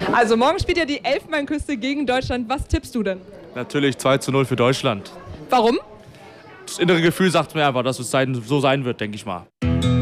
Also morgen spielt ja die Elfenbeinküste gegen Deutschland. Was tippst du denn? Natürlich 2:0 für Deutschland. Warum? Das innere Gefühl sagt mir einfach, dass es so sein wird, denke ich mal.